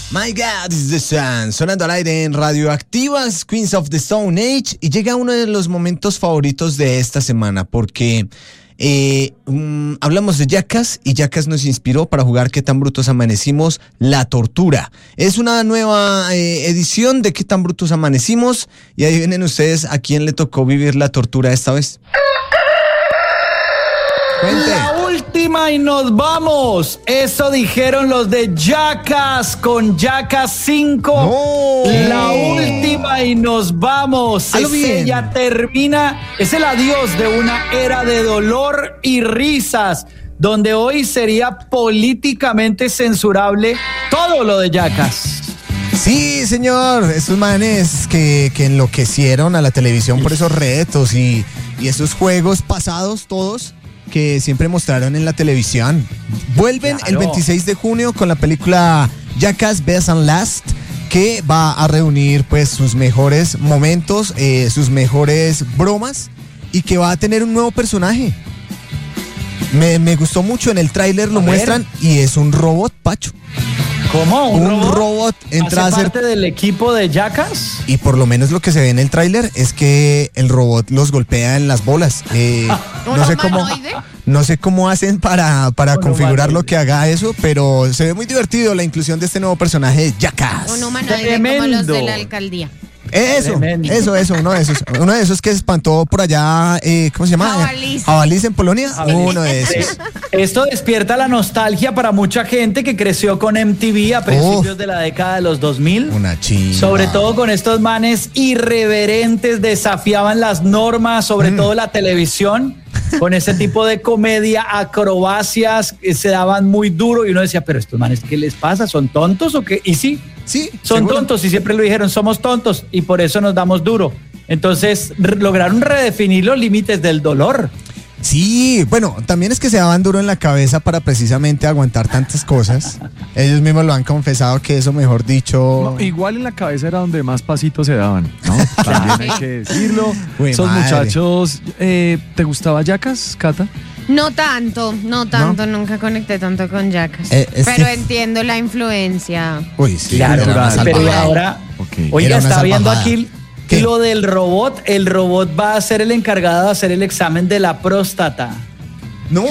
My God is the Sun, sonando al aire en Radioactivas, Queens of the Stone Age, y llega uno de los momentos favoritos de esta semana, porque hablamos de Jackass, y Jackass nos inspiró para jugar Qué tan brutos amanecimos, la tortura. Es una nueva edición de Qué tan brutos amanecimos, y ahí vienen ustedes a quién le tocó vivir la tortura esta vez. Cuente. La última y nos vamos. Eso dijeron los de Jackass con Jackass 5. No. La última y nos vamos. Ya termina. Es el adiós de una era de dolor y risas, donde hoy sería políticamente censurable todo lo de Jackass. Sí, señor, esos manes que enloquecieron a la televisión por esos retos y esos juegos pasados todos que siempre mostraron en la televisión. Vuelven el 26 de junio con la película Jackass Best and Last, que va a reunir pues sus mejores momentos, sus mejores bromas, y que va a tener un nuevo personaje. Me gustó mucho, en el tráiler lo muestran y es un robot, Pacho. ¿Cómo? ¿Un robot entra ¿Hace a ser parte del equipo de Jackass? Y por lo menos lo que se ve en el tráiler es que el robot los golpea en las bolas. No sé cómo hacen para configurar lo que haga eso, pero se ve muy divertido la inclusión de este nuevo personaje de Jackass. Un humanoide como los de la alcaldía. Eso, uno de esos que espantó por allá, ¿cómo se llama? Jabalís en Polonia. Uno de esos. Esto despierta la nostalgia para mucha gente que creció con MTV a principios de la década de los 2000. Una chimba. Sobre todo con estos manes irreverentes, desafiaban las normas, sobre todo la televisión. Con ese tipo de comedia, acrobacias, se daban muy duro y uno decía, pero estos manes, ¿qué les pasa? ¿Son tontos o qué? Y sí, son ¿seguro? Tontos, y siempre lo dijeron, somos tontos y por eso nos damos duro. Entonces lograron redefinir los límites del dolor. Sí, bueno, también es que se daban duro en la cabeza para precisamente aguantar tantas cosas. Ellos mismos lo han confesado que eso, mejor dicho... No, igual en la cabeza era donde más pasitos se daban, ¿no? También hay que decirlo. Esos muchachos, ¿te gustaba Jackass, Cata? No tanto, nunca conecté tanto con Jackass. Pero entiendo la influencia. Uy, sí. Claro, pero ahora, oiga, está viendo aquí... ¿Qué? Lo del robot, el robot va a ser el encargado de hacer el examen de la próstata. ¡No!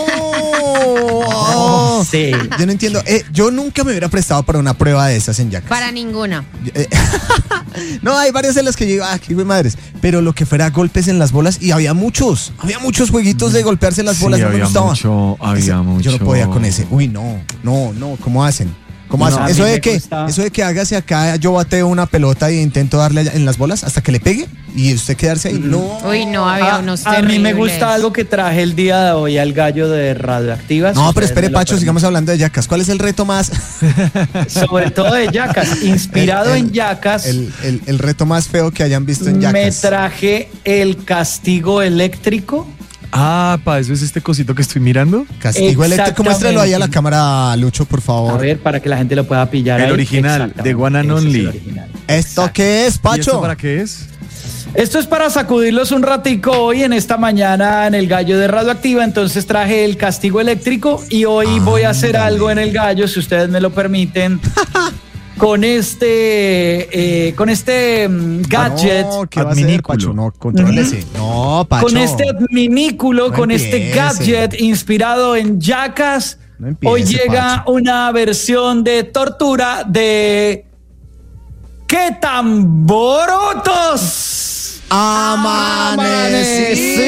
Sí. Yo no entiendo. Yo nunca me hubiera prestado para una prueba de esas en Jackass. Para ninguna. No, hay varias en las que yo qué madres. Pero lo que fuera golpes en las bolas, y había muchos jueguitos de golpearse en las bolas, no me gustaba. Mucho. Yo no podía con ese. Uy, no, ¿cómo hacen? ¿Cómo hacen? Eso de que hágase acá, yo bateo una pelota e intento darle en las bolas hasta que le pegue y usted quedarse ahí. No. Uy, no, había unos terribles. A mí me gusta algo que traje el día de hoy al gallo de Radioactivas. No, pero espere, Pacho, sigamos hablando de Jackass. ¿Cuál es el reto más? Sobre todo de Jackass, inspirado en Jackass. El reto más feo que hayan visto en Jackass. Me traje el castigo eléctrico. Para eso es este cosito que estoy mirando. Castigo eléctrico, muéstralo ahí a la cámara, Lucho, por favor. A ver, para que la gente lo pueda pillar. El original, de One and Only. ¿Esto qué es, Pacho? ¿Y esto para qué es? Esto es para sacudirlos un ratico hoy en esta mañana en el gallo de Radioactiva. Entonces traje el castigo eléctrico y hoy voy a hacer algo en el gallo, si ustedes me lo permiten. Con este gadget. No, ¿qué va a hacer, Pacho? No, contrólese. No, Pacho. Con este adminículo, con este gadget inspirado en Jackass, hoy llega una versión de tortura de ¿Qué tan brutos amanecimos?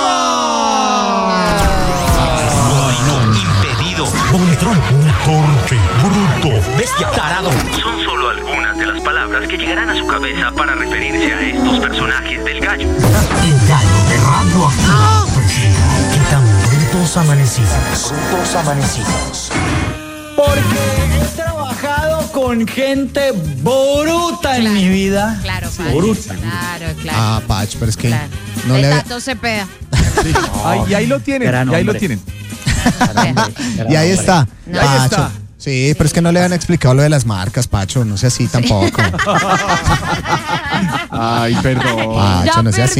Bonitron, torpe, bruto, bestia, tarado. Son solo algunas de las palabras que llegarán a su cabeza para referirse a estos personajes del gallo. El gallo de Radioactiva presenta ¿Qué tan brutos amanecimos? Porque he trabajado con gente bruta en mi vida. Claro, bruta. Claro. Pacho, pero es que no el le... Tato Cepeda. Sí. Y ahí lo tienen, Gran y ahí lo hombre. tienen. Y ahí está. No. Pacho. Ahí está. Sí, pero es que no le han explicado lo de las marcas, Pacho, no sea así tampoco. Ay, perdón. Pacho, no sea así.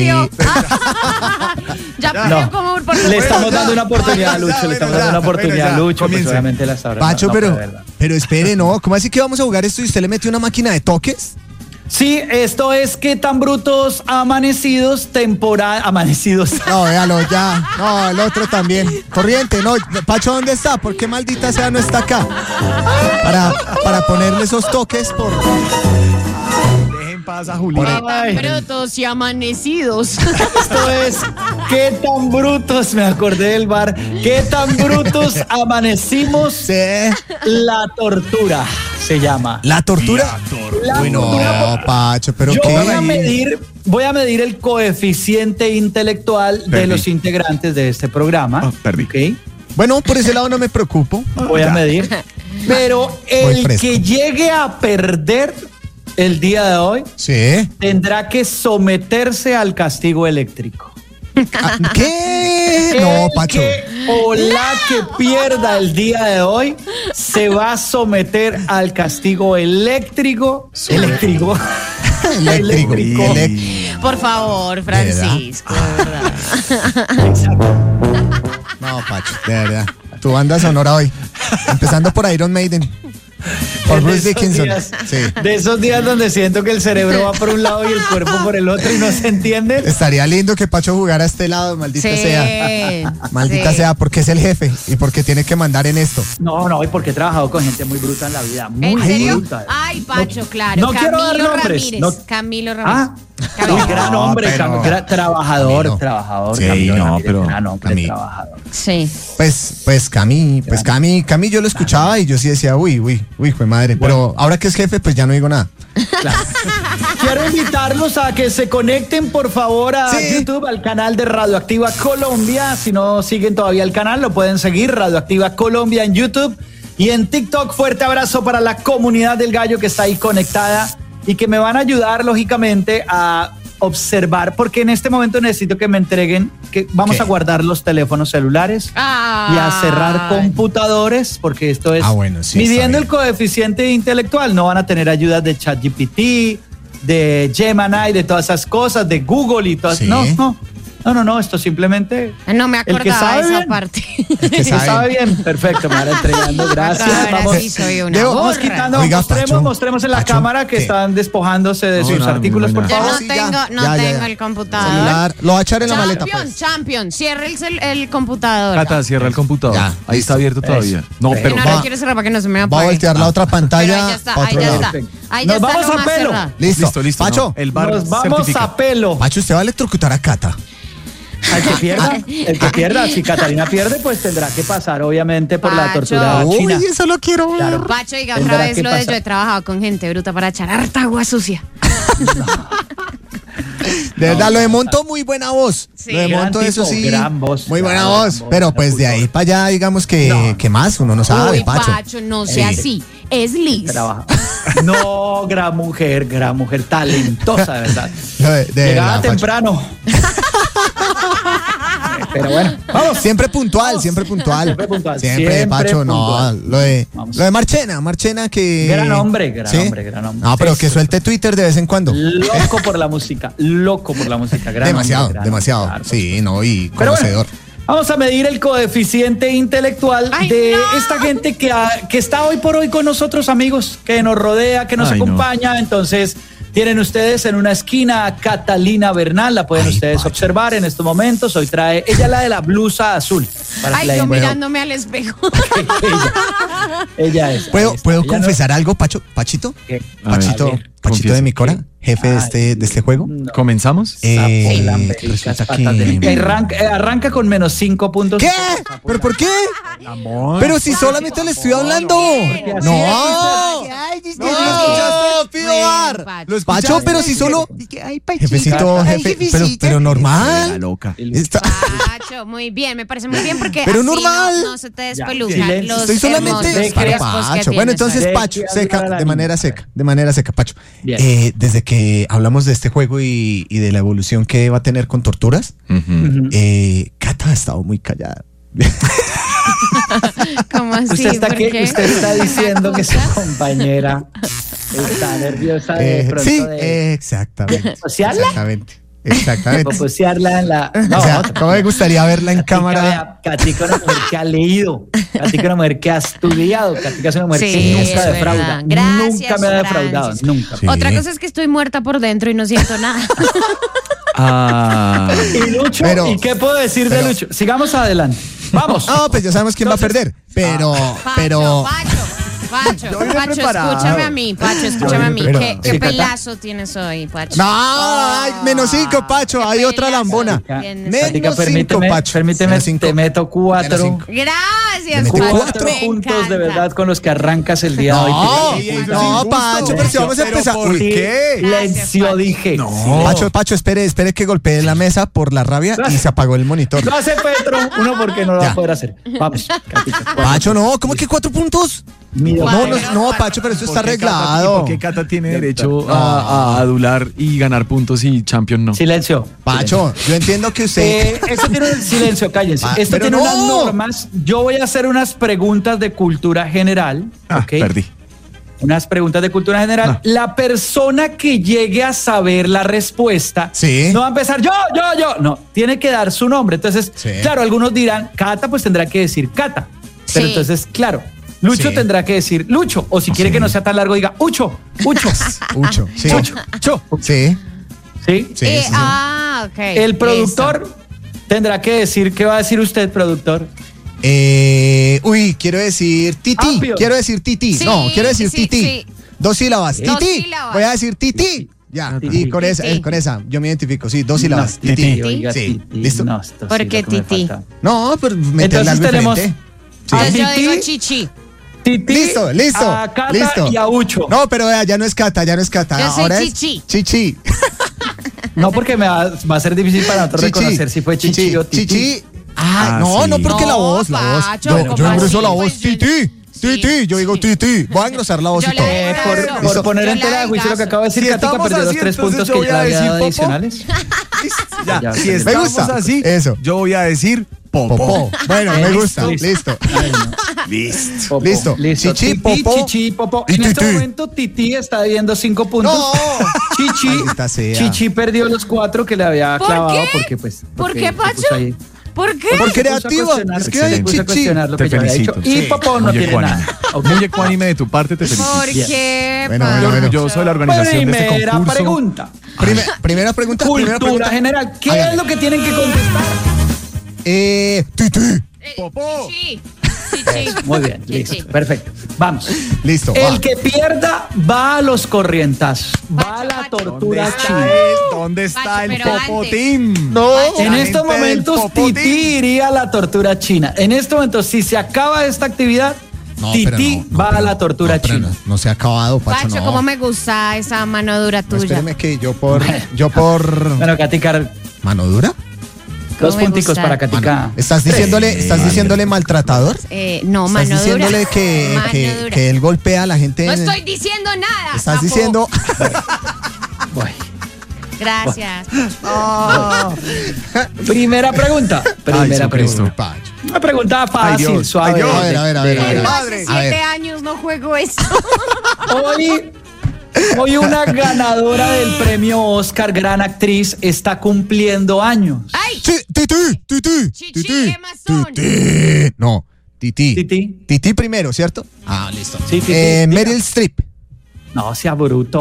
Ya perdió como por Le estamos dando una oportunidad a Lucho, le estamos dando una oportunidad a Lucho, pues obviamente la sabrá. Pacho, pero espere, ¿no? ¿Cómo así que vamos a jugar esto y usted le metió una máquina de toques? Sí, esto es ¿Qué tan brutos amanecidos amanecidos? No, véalo, ya. No, el otro también. Corriente, no. Pacho, ¿dónde está? ¿Por qué maldita sea no está acá? Para ponerle esos toques por... Dejen paz a Julián. tan brutos y amanecidos. Esto es ¿Qué tan brutos? Me acordé del bar. ¿Qué tan brutos amanecimos? Sí. La tortura se llama. ¿La tortura? Uy, no, Pacho, pero Yo ¿qué? voy a medir el coeficiente intelectual de Perdí. los integrantes de este programa. Perdí. ¿Ok? Bueno, por ese lado no me preocupo. Voy a medir. Pero Muy el fresco. que llegue a perder el día de hoy Sí. tendrá que someterse al castigo eléctrico. ¿Qué? No, Pacho. O la que pierda el día de hoy se va a someter al castigo eléctrico. Eléctrico. Por favor, Francisco, de verdad. No, Pacho, de verdad. Tu banda sonora hoy. Empezando por Iron Maiden. Por Bruce De esos Dickinson. días- Sí. De esos días donde siento que el cerebro va por un lado y el cuerpo por el otro y no se entienden. Estaría lindo que Pacho jugara a este lado, maldita sea. Maldita sí. sea, porque es el jefe y porque tiene que mandar en esto. No, y porque he trabajado con gente muy bruta en la vida. Muy ¿En serio? bruta. Ay, Pacho, claro. no quiero dar Camilo nombres, Ramírez. no- Camilo Ramírez. Ah, uy, gran No, hombre, pero- trabajador, Camilo. trabajador. Sí, Camilo no, Ramírez, pero gran hombre, Camilo. trabajador. Sí. Pues Cami yo lo escuchaba y yo sí decía, uy, fue madre. Pero ahora que es jefe, pues ya no digo nada. Claro. Quiero invitarlos a que se conecten, por favor, a Sí. YouTube, al canal de Radioactiva Colombia. Si no siguen todavía el canal, lo pueden seguir, Radioactiva Colombia en YouTube y en TikTok. Fuerte abrazo para la comunidad del gallo que está ahí conectada y que me van a ayudar, lógicamente, a observar, porque en este momento necesito que me entreguen, que vamos ¿Qué? a guardar los teléfonos celulares y a cerrar computadores, porque esto es Bueno, sí, midiendo está el coeficiente intelectual. No van a tener ayudas de ChatGPT, de Gemini, de todas esas cosas, de Google y todas. Sí. No, esto simplemente No me el que acordaba sabe de esa bien. parte. Que que sabe. sabe bien. Perfecto, me van entregando. Gracias. Ahora Vamos, sí soy una Leo, vamos burra. quitando, Oiga, Pacho, mostremos en la Pacho, cámara que ¿qué? están despojándose de No, sus nada, artículos, por no, Yo favor. no Sí, tengo, ya, no ya, tengo ya. el computador. Celular, lo va a echar en la maleta, Champion, pues. Champion, cierre el computador. Cata, cierra el computador. Ya, Ahí listo. está abierto todavía. No, Eso. pero no va- lo quiero cerrar para que no se me Va a apague. voltear la otra Pero pantalla ahí ya está, pa' ahí otro ya lado. está. Ahí ya Nos está vamos lo a más pelo. cerrado. Listo. Pacho. Pacho, El bar Nos vamos certifica. a pelo. Pacho, usted va a electrocutar a Cata. Al que pierda, si Catalina pierde, pues tendrá que pasar, obviamente, por la Pacho. tortura china. Uy, eso lo quiero ver. Claro. Pacho, diga Tendrá otra vez que lo de pasar. yo he trabajado con gente bruta para echar harta agua sucia. De verdad, lo de Monto, muy buena voz. Sí. Lo de Gran Monto, eso tipo, sí. gran voz, Muy buena gran voz. voz, Pero gran pues de voz. ahí para allá, digamos que más, uno no sabe, Uy, Pacho. Pacho, no sea así. Es Liz. Trabaja. No, gran mujer, talentosa, de verdad. De Llegaba verdad, Pacho. temprano. Pero bueno, vamos. Siempre puntual, siempre puntual. Siempre puntual, Siempre, siempre Pacho, puntual. no. Vamos. Lo de Marchena que. Gran hombre, gran ¿Sí? hombre. No, pero Sí, que sí. suelte Twitter de vez en cuando. Loco por la música. Gran Demasiado, hombre, gran demasiado. hombre, claro. Sí, no, y Pero conocedor. bueno, vamos a medir el coeficiente intelectual Ay, de no. esta gente que está hoy por hoy con nosotros, amigos, que nos rodea, que nos Ay, no. acompaña. Entonces, tienen ustedes en una esquina a Catalina Bernal, la pueden Ay, ustedes Pacho. observar en estos momentos. Hoy trae ella la de la blusa azul. Para que Ay, la yo identifiquen. mirándome al espejo. ella es. ¿Puedo ahí está. Ella no- confesar algo, Pachito? ¿Qué? A ver, Pachito, A ver. Pachito de confiesa. mi cora, jefe de este juego. No. ¿Comenzamos? Eh, Lambericas, resulta patas de- que- arranca con menos 5 puntos. ¿Qué? ¿Pero por qué? Amor. Pero si solamente le estoy hablando. Porque así No. es, No, pido bar. Pacho. Pacho, pero si solo. Jefecito, jefe, pero La normal. loca. Está- Pacho, muy bien, me parece muy bien porque Pero así normal. no se te despelucan silencio. los Estoy solamente hermosos para crespos que Pacho. Bueno, tienes entonces hoy. Pacho, Deje seca, hablar a la de manera seca, Pacho. Bien. Desde que hablamos de este juego y de la evolución que va a tener con torturas, Ujú. Cata ha estado muy callada. ¿Cómo así? Usted está diciendo que su compañera está nerviosa de pronto Sí, de exactamente. ¿Posearla? Exactamente. O posearla en la... O sea, ¿cómo me gustaría verla en cámara? Katica es una mujer que ha leído, Katica es una mujer que ha estudiado, Katica es una mujer que nunca defrauda. Gracias, nunca me ha defraudado, Francis. nunca. Sí. Otra cosa es que estoy muerta por dentro y no siento nada. ¿Y Lucho? ¿Y qué puedo decir de Lucho? Sigamos adelante. Vamos. No, pues ya sabemos quién va a perder. Pero. Pacho, escúchame a mí, ¿Qué pelazo tienes hoy, Pacho? No, ay, -5, Pacho. Hay otra lambona. -5, Pacho. Permíteme, te meto 4. Gracias, 4 puntos de verdad con los que arrancas el día de hoy. No, Pacho, pero si vamos a empezar. ¿Por qué? Silencio, dije. No. Pacho, espere que golpee la mesa por la rabia y se apagó el monitor. Lo hace Petro. Uno porque no lo va a poder hacer. Vamos, Pacho, no, ¿cómo que 4 puntos? No, Pacho, pero eso está arreglado. ¿Por qué Cata tiene derecho a adular y ganar puntos y Champion no? Silencio. Pacho, yo entiendo que usted... Esto tiene un silencio, cállense. Esto tiene unas normas. Yo voy a hacer unas preguntas de cultura general. ¿Okay? Perdí. Unas preguntas de cultura general. No. La persona que llegue a saber la respuesta no va a empezar yo. No, tiene que dar su nombre. Entonces, claro, algunos dirán, Cata, pues tendrá que decir Cata. Pero entonces, claro, Lucho tendrá que decir Lucho. O si quiere que no sea tan largo, diga Ucho. Sí. Ucho. Sí. Ok. El productor tendrá que decir, ¿qué va a decir usted, productor? Quiero decir Titi. Quiero decir Titi. Quiero decir Titi. 2 sílabas. Titi. Voy a decir Titi. Ya, y con esa yo me identifico. Sí, 2 sílabas. Titi. Sí, ¿listo? ¿Por qué Titi? No, pero meterle algo diferente. Yo digo Chichi. Titi, listo. a Cata y a Ucho. No, pero ya no es Cata. Yo soy ahora Chichi. Es Chichi. No, porque va a ser difícil para nosotros reconocer si fue Chichi o Titi. Chichi. No, porque la voz. Yo ingreso la voz. Titi, yo digo Titi. Voy a engrosar la voz y todo. Por poner en tela de juicio lo que acaba de decir Katica, perdió los 3 puntos que ya había dado adicionales. Si estamos así, yo voy a decir Popó. Bueno, me gusta. Listo. Chichi, Popó. En este momento Titi está debiendo 5 puntos. No. Chichi perdió los 4 que le había clavado. ¿Por qué, Pacho? ¿Por qué? Por creativa. Es que hay Chichi. Te felicito. Y Popó no tiene nada. Muy ecuánime de tu parte, te felicito. ¿Por qué? Bueno. Yo soy la organización de este concurso. Primera pregunta. Cultura general. ¿Qué es lo que tienen que contestar? Titi. Popó. Chichi. Muy bien, listo. Perfecto. Vamos. Listo. El que pierda va a los corrientazos. Va a la tortura china. ¿Dónde está el Popotín? No. En estos momentos Titi iría a la tortura china. En este momento, si se acaba esta actividad, Titi va a la tortura china. No se ha acabado, Pacho. Pacho, cómo me gusta esa mano dura tuya. Espéreme que yo por... Bueno, Katica. ¿Mano dura? 2 punticos para Katica. ¿Estás diciéndole maltratador? No, mano ¿Estás diciéndole que él golpea a la gente? No estoy diciendo nada. ¿Estás diciendo? Gracias. Primera pregunta. Una pregunta fácil, suave. A ver. Hace 7 años no juego esto. Hoy una ganadora del premio Oscar, gran actriz, está cumpliendo años. ¡Ay! Titi. Chichi, Emma Stone. Titi. No, Titi. Titi primero, ¿cierto? Listo. Sí, Meryl Streep. No, sea bruto.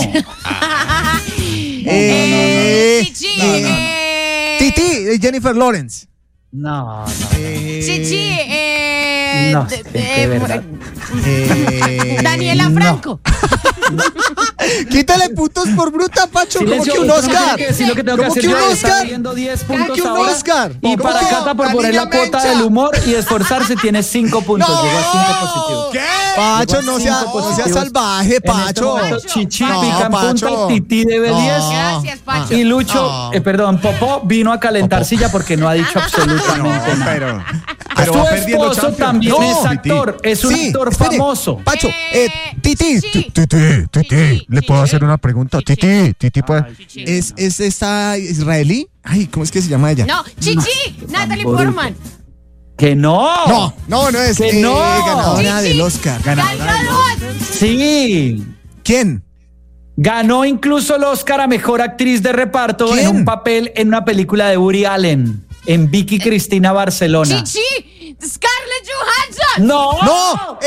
Chichi. Titi, Jennifer Lawrence. No. Chichi. No, de verdad. Daniela Franco. Quítale puntos por bruta, Pacho. Silencio, como que un Oscar. Como que un Oscar. 10 puntos Como que un ahora. Oscar. Y para Cata, por poner la cuota del humor y esforzarse, tiene 5 puntos. Llegó a 5 positivos. ¿Qué? Pacho, no sea salvaje, Pacho. Chichi pica en punta, Titi debe 10. Gracias, Pacho. Y Lucho, Popó vino a calentar silla porque no ha dicho absolutamente nada. Pero su esposo también es actor, es un actor famoso. Pacho, Titi, ¿le puedo hacer una pregunta? Titi, ¿puede? ¿Es esta israelí? Ay, ¿cómo es que se llama ella? No, Chichi, Natalie Portman. Que no. No es Que no. ganadora del Oscar. Gal Gadot. Sí. ¿Quién? Ganó incluso el Oscar a Mejor Actriz de Reparto ¿Quién? en un papel en una película de Woody Allen, en Vicky Cristina Barcelona. Chichi. Scarlett Johansson. No. No.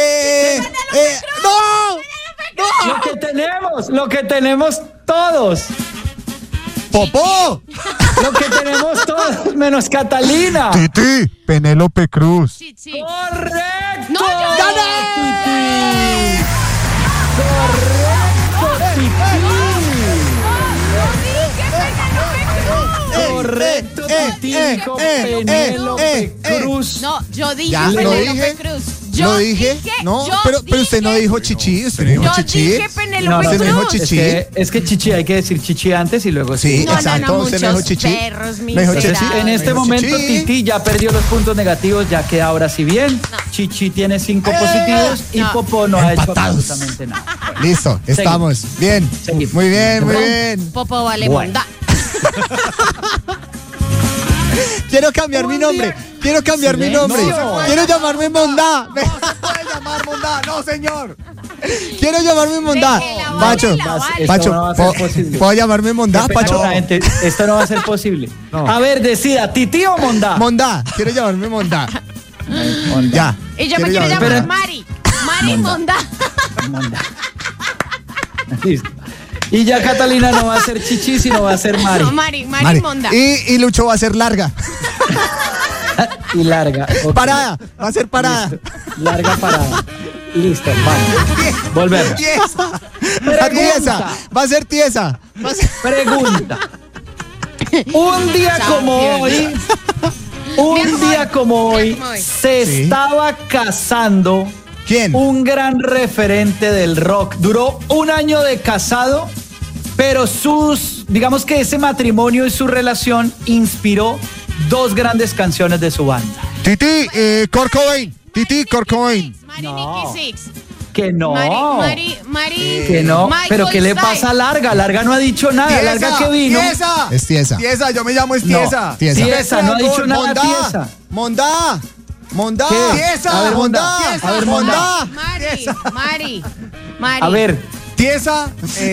Lo que tenemos todos. ¡Popó! Lo que tenemos todos, menos Catalina. Titi, Penélope Cruz. Chichi. ¡Correcto! No, yo Titi. Correcto, Titi, con Penélope Cruz. No, yo dije Ya, ¿lo Penélope dije? Cruz. ¿Lo dije? No, pero usted no dijo Chichi. Usted no dijo Yo Chichi. dije Penélope ¿Usted no dijo Cruz. Chichi? Es que Chichi hay que decir Chichi antes y luego Sí, No, exacto. no, Usted no dijo muchos Chichi. perros No dijo Entonces, miserables. en este Dijo momento Chichi. Titi ya perdió los puntos negativos, ya queda ahora sí bien. Chichi tiene 5 positivos y No. Popó no ha hecho Empatados. absolutamente nada. Listo, estamos. Bien. Seguimos. Muy bien, muy bien. Popo vale Bueno. monda. Quiero cambiar mi nombre. Quiero cambiar mi nombre. Silencio. Quiero llamarme Mondá. No se puede llamar Mondá. No, señor. Quiero llamarme Mondá. Déjela, Pacho, válela, vale. Esto Pacho, no va a ser posible. ¿puedo llamarme Mondá, Qué pena Pacho? con la gente, esto no va a ser posible. No. A ver, decida, ¿Titi o Mondá? Mondá. Quiero llamarme Mondá. Mondá. Ya. Y yo me quiero llamarme- llamar Pero- Mari. Mari Monda. Mondá. Listo. Y ya Catalina no va a ser Chichi, sino va a ser Mari. No, Mari Mari. Monda. Y Lucho va a ser larga. Y larga. Ok. Parada. Va a ser parada. Listo. Larga parada. Listo, vamos. Volvemos. Tiesa. Pregunta. Tiesa. Va a ser tiesa. Va a ser- Pregunta. Un día como hoy, se Sí. estaba casando ¿Quién? un gran referente del rock. Duró 1 año de casado, pero digamos que ese matrimonio y su relación inspiró 2 grandes canciones de su banda. Titi, Kurt Cobain. Titi, Kurt Cobain. Mari No. Nicky Six. Que no. Mari. Que no. Michael Pero ¿qué le Stipe. pasa a Larga? Larga no ha dicho nada. Larga que vino. Tiesa. Es tiesa. Tiesa, yo me llamo No, Tiesa. Tiesa. Tiesa, no ha dicho nada Mondá. Tiesa. Mondá. Mondá. ¿Qué? Tiesa. A ver, Mondá. Mondá. A ver, Mondá. Mari. A ver, Tiesa.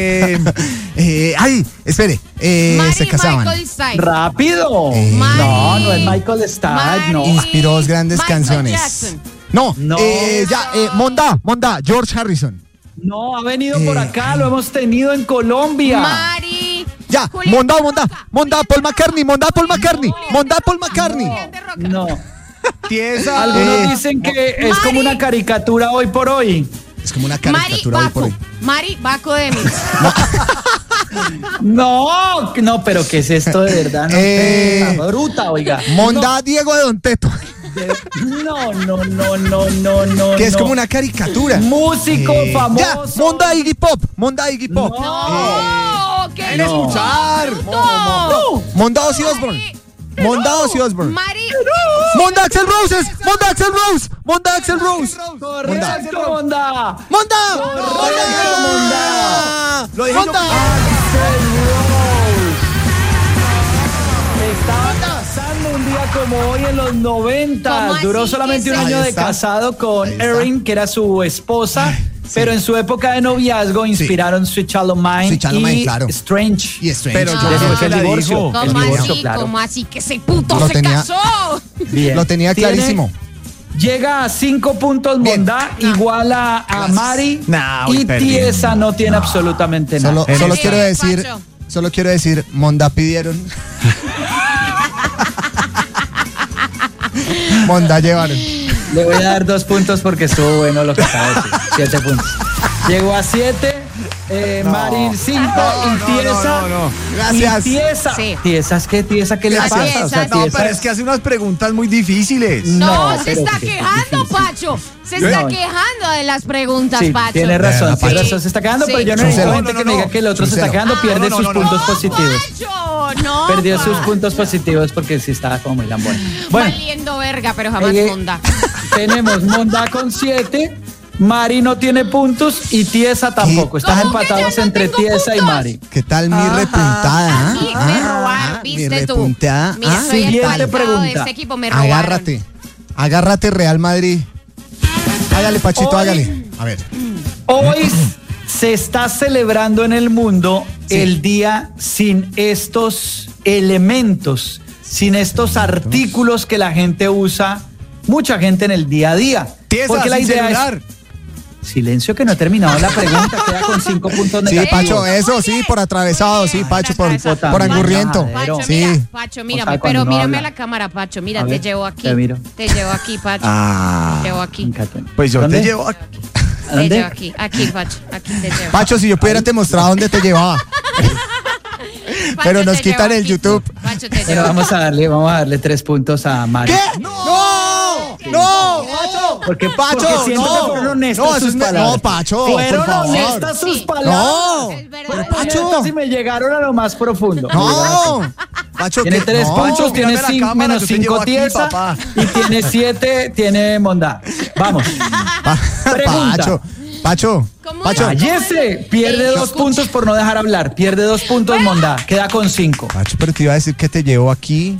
Ay, espere. Se casaban. Michael Stipe. rápido. Mari. No es Michael Stipe, Mari. no. Inspiró 2 grandes Michael canciones. Jackson. No, No. Mondá, George Harrison. No, ha venido por acá, lo hemos tenido en Colombia. Mari. Ya, Julián Mondá, Paul McCartney, Mondá, Paul McCartney, Mondá, Paul McCartney. Julián de Roca. No. Tiesa. Algunos dicen que es como una caricatura hoy por hoy. Es como una Mari caricatura hoy por Baco. hoy. Mari Baco de mí. No, pero ¿qué es esto de verdad? No, Eh, bruta, oiga. Mondá, Diego de Don Teto, No. que es no. como una caricatura. Músico Ya, famoso. Mondá Iggy Pop, Mondá Iggy Pop. No, ¿qué Quiere escuchar. No. Mondá Ozzy Osbourne. Mondá Ozzy Osbourne. Mari. Mondá Axl Roses, Mondá Axl Rose, Mondá Axl Rose. Correcto, Mondá. Mondá. Mondá. Lo dije yo. Mondá. Estaba casando un día como hoy en los 90. ¿Cómo así Duró que solamente un sí? año Ahí de está. casado con Ahí está. Erin, que era su esposa. Pero en su época de noviazgo inspiraron Sweet Child O' Mine Sweet Child O' y Mine, claro. Strange. Y Strange. Pero yo Después que el la divorcio. dijo. El ¿Cómo divorcio, así? claro. ¿Cómo así que ese puto Lo se tenía- casó? Bien. Lo tenía Tiene- clarísimo. Llega a 5 puntos Bien. Mondá, igual a Mari. Nah, voy y perdiendo. Tiesa no tiene absolutamente nada. Solo Eres quiero decir, Pacho. Mondá pidieron. Mondá llevaron. Le voy a dar 2 puntos porque estuvo bueno lo que acaba de decir. 7 puntos. Llegó a 7. Mari 5 y Tiesa. no. Gracias. Y Tiesa. Sí. Tiesa, ¿qué le Gracias. pasa? O sea, Tiesa. No, Tiesa pero es que hace unas preguntas muy difíciles. No, se pero está qué quejando, difícil. Pacho. Se está No. quejando de las preguntas, Sí, Pacho. tiene razón, Sí. tiene razón, se está quedando, Sí. pero yo no Chucelo. necesito gente No, que no, me diga no. que el otro se está Chucelo. quedando, pierde no, sus no, no. puntos No, positivos. Pacho, no. Perdió sus pa. puntos positivos porque sí estaba como muy lambón. Bueno, Valiendo verga, pero jamás eh, monda. tenemos Mondá con 7, Mari no tiene puntos y Tiesa tampoco. Estás ¿Cómo que empatados yo no entre tengo Tiesa y puntos? Mari. ¿Qué tal mi repuntada? Sí, ah? me robaron, Mi viste tú. repuntada. Mira, soy el Siguiente faltado de pregunta. este equipo, me robaron. Agárrate. Agárrate Real Madrid. Hágale, Pachito, hágale. A ver. Hoy se está celebrando en el mundo el día sin estos elementos, sin estos artículos que la gente usa, mucha gente en el día a día. Porque la idea es... Silencio, que no he terminado la pregunta, queda con 5 puntos negativos. Sí, Pacho, eso sí, por atravesado, sí, Pacho, por angurriento. Pacho, sí. mira, Pacho, mírame, pero mírame a la cámara, Pacho, mira, te llevo aquí. Te llevo aquí, Pacho. Te llevo aquí. Pues yo ¿Dónde? te llevo aquí. Te llevo aquí, Pacho, aquí te llevo. Pacho, si yo pudiera te mostraba dónde te llevaba. Pero nos quitan el YouTube. Pacho, te Pero llevo. vamos a darle 3 puntos a Mari. ¿Qué? ¡No! Pacho. Porque Pacho, siento que fueron honestas sus palabras. No, Pacho, Fueron por favor. honestas sus palabras. No, Es verdad. Fueron Pacho. honestas y me llegaron a lo más profundo. No, Pacho, Tiene ¿qué? 3 No. Pachos, tiene mírame la 5, cámara, menos yo te 5 llevo aquí, Tiesa papá. y tiene 7, tiene Mondá. Vamos. Pregunta. Pacho, ¿Cómo Pacho. Cállese. Pierde 2 puntos por no dejar hablar. Pierde 2 puntos Mondá. Queda con 5. Pacho, pero te iba a decir que te llevo aquí.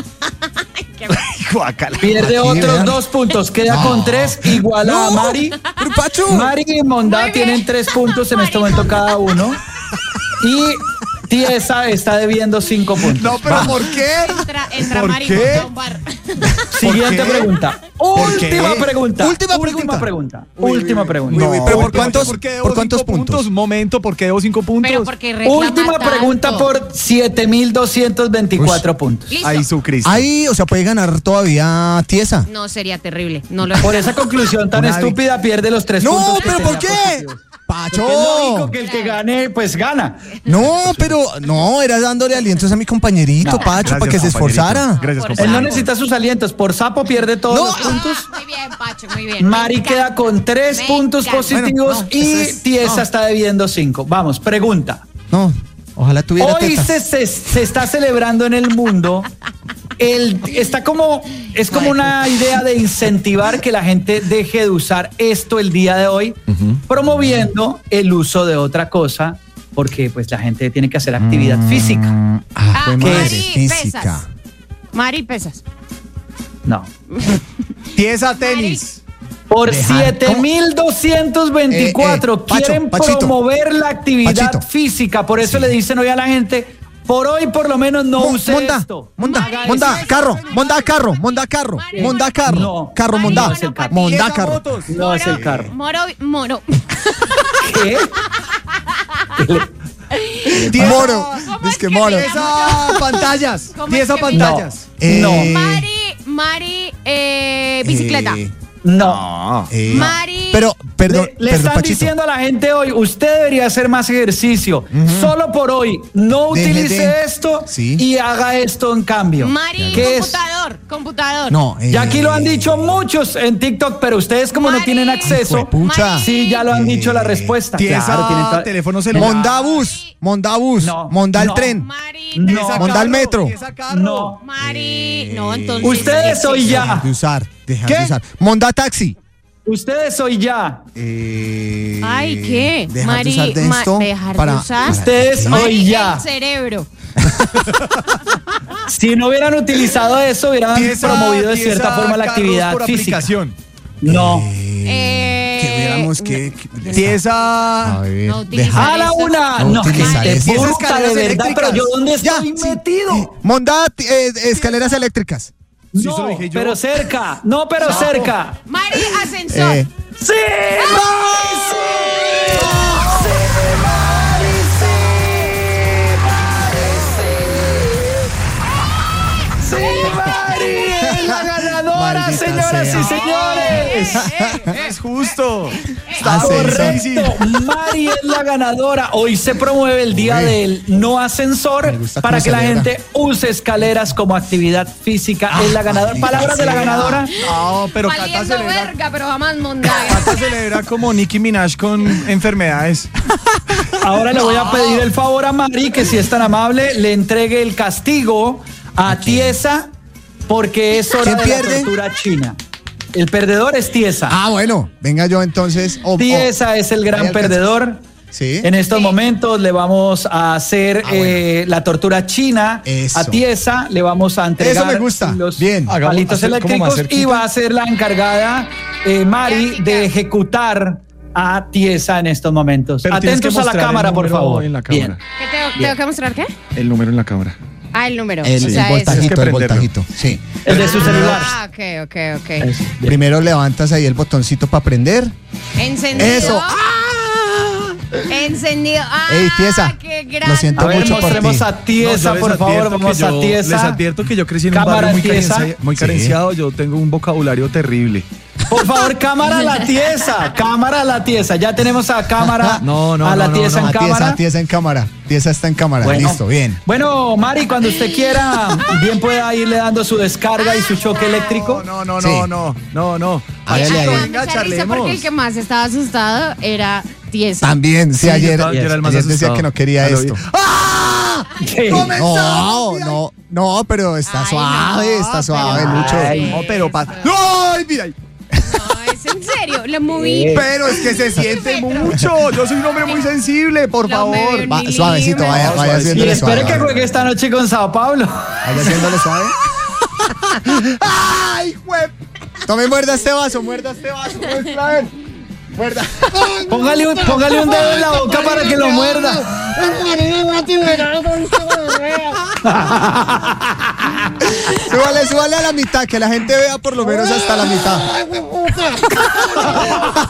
Guácala. Pierde Aquí, otros vean. 2 puntos. Queda con 3. Igual a Mari. Pero Pacho. Mari y Mondá tienen 3 puntos en este momento cada uno. Y Tiesa está debiendo 5 puntos. No, pero ¿por qué? Entra ¿Por Mari qué? a un bar. Siguiente ¿Por qué? pregunta. ¿Por qué? Última pregunta. Última Última pregunta. Última pregunta. Uy, No, pero ¿por pero cuántos, ¿por qué debo por cuántos 5 puntos? Un momento, ¿por qué debo 5 puntos? Pero porque reclama Última tanto. pregunta por 7,224 puntos. Listo. Ay, su Cristo. Ahí, o sea, puede ganar todavía Tiesa. No, sería terrible. No lo Por esa conclusión tan Una estúpida pierde los 3 No, puntos. que pero ¿por tenía qué? positivos. Pacho. Porque es lógico que el que gane, pues gana. No, pero no, era dándole alientos a mi compañerito, No, Pacho, para que se compañerito. esforzara. Gracias, Por Él compañero. no necesita sus alientos. Por sapo pierde todos No. los puntos. Muy bien, Pacho, muy bien. Mari Me encanta. queda con 3 Me puntos encanta. positivos Bueno, no, y eso es- Tiesa no. está debiendo 5. Vamos, pregunta. No, ojalá tuviera Hoy tetas. se está celebrando en el mundo es como una idea de incentivar que la gente deje de usar esto el día de hoy, promoviendo el uso de otra cosa, porque pues la gente tiene que hacer actividad física. Fue ¿qué madre, es? física. Mari, pesas. No. Tiesa tenis. Por Dejar- 7,224 Pacho, quieren Pachito. promover la actividad Pachito. física, por eso le dicen hoy a la gente, por hoy por lo menos no use esto. Monda, Haga monda, eso. carro, monda, carro, monda, carro, Mari. monda, carro, No. carro, Mari, monda, no es el carro. monda, Tiesa carro. motos. No es el carro. Moro. ¿Qué? Tiesa- Moro, ¿Cómo es que es que moro. se Tiesa pantallas. ¿Cómo Tiesa es que- pantallas. No. Mari, bicicleta. No. Mari. Pero, perdón, Le perdón, están Pachito. diciendo a la gente hoy, usted debería hacer más ejercicio. Solo por hoy, no Deje utilice de- esto Sí. y haga esto en cambio. Mari, ¿Qué es? computador. No, Ya aquí lo han dicho muchos en TikTok, pero ustedes como no Mari. tienen acceso, Hijuepucha. sí, ya lo han dicho la respuesta. Tiesa Claro, tienen toda- teléfono celular. Mondabus, Mondabus, No, monda el no. tren, Mari, No. Tiesa monda el carro, metro. Tiesa carro. No. Mari. No, entonces. Ustedes hoy Dejar ya. de usar, dejar ¿Qué? de usar. Monda taxi. Ustedes hoy ya. Ay, ¿qué? Dejar Mari, de usar de esto dejar para, de usar. Ustedes ¿para qué? hoy ya. El cerebro. Si no hubieran utilizado eso, hubieran Tiesa- promovido de Tiesa cierta forma la carros actividad por física. aplicación. No. Que viéramos que Tiesa. a ver, No utilizar dejar- ¡A la eso. una! No No, utilizar gente eso. bruta, de Escaleras verdad, eléctricas. pero yo ¿dónde Ya, estoy sí. metido? Monda escaleras eléctricas. Sí, eso No, lo dije yo. pero cerca. No, pero cerca. Mari, ascensor. ¡Sí! ¡Sí, Mari! ¡Es la ganadora, Maldita señoras sea. y señores! Es justo. Correcto, Mari es la ganadora. Hoy se promueve el día Uy. del no ascensor Me gusta para cómo que la celebra. gente use escaleras como actividad física. Es la ganadora. maldita Palabras de la sea. ganadora. No, pero Cata Valiendo celebra. verga, pero jamás mondada. Cata celebra como Nicki Minaj con enfermedades. Ahora le voy a pedir el favor a Mari que si es tan amable le entregue el castigo a Tiesa porque es hora ¿Quién de pierde? la tortura china. El perdedor es Tiesa. Ah, bueno, venga yo entonces. Tiesa es el gran Ahí alcanza. perdedor. Sí. En estos momentos le vamos a hacer la tortura china. Eso. A Tiesa le vamos a entregar Eso me gusta. los Bien. palitos Hagamos- como más eléctricos y cerquita. va a ser la encargada Mari Jessica. de ejecutar a Tiesa en estos momentos. Pero tienes que Atentos a la mostrar el cámara, por número favor. en la Bien. cámara. ¿Qué tengo que mostrar qué? El número en la cámara. Ah, el número. El o sea, Tienes voltajito, que el prenderlo. voltajito. Sí. El de su celular. Ah, ok. Eso, bien. Primero levantas ahí el botoncito para prender. Encendido. Eso. Encendido. Ah, Ey, Tiesa, qué lo grande. siento A ver, mucho por mostremos ti. a Tiesa, No, yo por les favor. advierto Vamos que a yo- Tiesa. Les advierto que yo crecí en un Cámara, barrio Tiesa. muy Sí. carenciado. Yo tengo un vocabulario terrible. Por favor, cámara a la Tiesa. Cámara a la Tiesa. Ya tenemos a cámara No, a la Tiesa en A cámara. Tiesa en cámara. Tiesa está en cámara. Bueno. Listo, bien. Bueno, Mari, cuando usted quiera, bien pueda irle dando su descarga y su choque eléctrico. No. Sí. Váyale ahí. Venga, charlemos. porque el que más estaba asustado era Tiesa. También, sí, Sí, ayer, yo era el más ayer decía asustado. que no quería Ya lo esto. vi. Sí. No, pero está Ay, suave, no, está suave, pero- Lucho. Ay, No, pero eso. ¡Ay, mira! No, es en serio. Lo moví. Pero es que se siente metro. mucho. Yo soy un hombre muy sensible, por Lo favor. medio Va, milímetro. suavecito, vaya Y haciéndole suave. espere que juegue esta noche con Sao Paulo. Vaya haciéndole suave. ¡Ay, jue... Tome, muerda este vaso. Muerda. Muerda. Póngale un dedo en la boca para que lo muerda. Súbale a la mitad, que la gente vea por lo menos hasta la mitad.